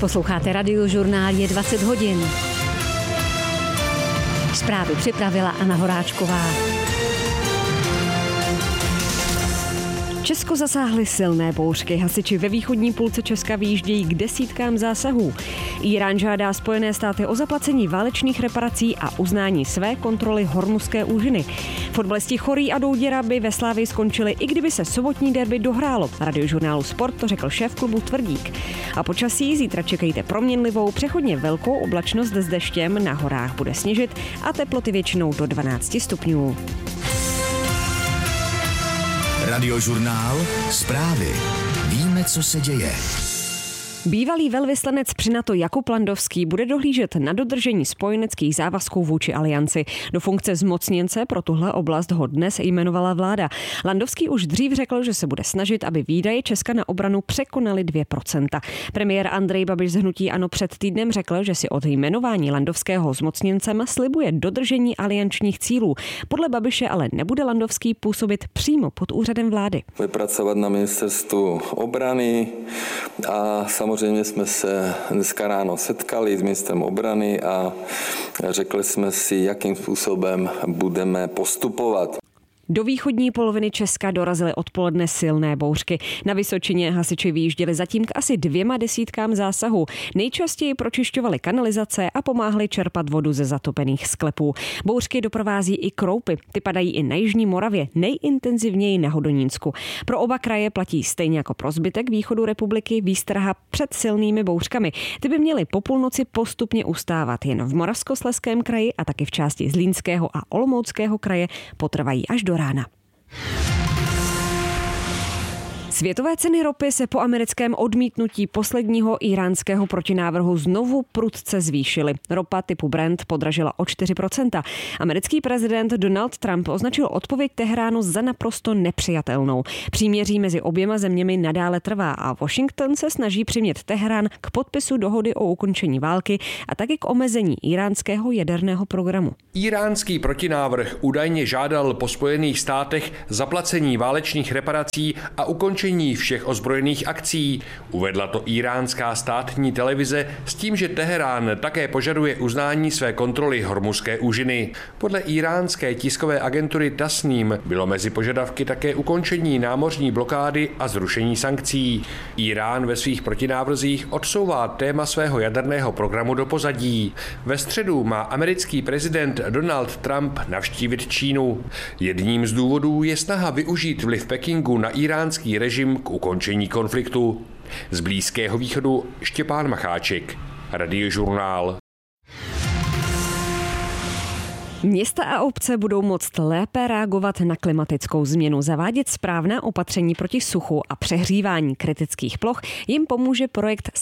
Posloucháte Radiožurnál, je 20 hodin. Zprávy připravila Anna Horáčková. Česko zasáhly silné bouřky. Hasiči ve východní půlce Česka vyjíždějí k desítkám zásahů. Írán žádá Spojené státy o zaplacení válečných reparací a uznání své kontroly Hormuzské úžiny. Fotbalisti Chorý a Douděra by ve Slavii skončili, i kdyby se sobotní derby dohrálo. Radiožurnálu Sport to řekl šéf klubu Tvrdík. A počasí zítra čekejte proměnlivou, přechodně velkou oblačnost s deštěm, na horách bude sněžit a teploty většinou do 12 stupňů. Radiožurnál, zprávy. Víme, co se děje. Bývalý velvyslanec při NATO Jakub Landovský bude dohlížet na dodržení spojeneckých závazků vůči alianci. Do funkce zmocněnce pro tuhle oblast ho dnes jmenovala vláda. Landovský už dřív řekl, že se bude snažit, aby výdaje Česka na obranu překonaly 2%. Premiér Andrej Babiš z hnutí ANO před týdnem řekl, že si od jmenování Landovského zmocněncem slibuje dodržení aliančních cílů. Podle Babiše ale nebude Landovský působit přímo pod úřadem vlády. Bude pracovat na ministerstvu obrany a samozřejmě jsme se dneska ráno setkali s ministrem obrany a řekli jsme si, jakým způsobem budeme postupovat. Do východní poloviny Česka dorazily odpoledne silné bouřky. Na Vysočině hasiči vyjížděli zatím k asi 200 zásahů. Nejčastěji pročišťovali kanalizace a pomáhali čerpat vodu ze zatopených sklepů. Bouřky doprovází i kroupy. Ty padají i na jižní Moravě, nejintenzivněji na Hodonínsku. Pro oba kraje platí stejně jako pro zbytek východu republiky výstraha před silnými bouřkami. Ty by měly po půlnoci postupně ustávat. Jen v Moravskoslezském kraji a taky v části Zlínského a Olomouckého kraje potrvají až do rána. Světové ceny ropy se po americkém odmítnutí posledního íránského protinávrhu znovu prudce zvýšily. Ropa typu Brent podražila o 4%. Americký prezident Donald Trump označil odpověď Teheránu za naprosto nepřijatelnou. Příměří mezi oběma zeměmi nadále trvá a Washington se snaží přimět Teherán k podpisu dohody o ukončení války a taky k omezení íránského jaderného programu. Íránský protinávrh údajně žádal po Spojených státech zaplacení válečných reparací a ukončení všech ozbrojených akcí. Uvedla to iránská státní televize s tím, že Teherán také požaduje uznání své kontroly Hormuzské úžiny. Podle íránské tiskové agentury Tasnim bylo mezi požadavky také ukončení námořní blokády a zrušení sankcí. Írán ve svých protinávrzích odsouvá téma svého jaderného programu do pozadí. Ve středu má americký prezident Donald Trump navštívit Čínu. Jedním z důvodů je snaha využít vliv Pekingu na íránský režim k ukončení konfliktu. Z Blízkého východu Štěpán Macháček, Radiožurnál. Města a obce budou moct lépe reagovat na klimatickou změnu. Zavádět správná opatření proti suchu a přehřívání kritických ploch jim pomůže projekt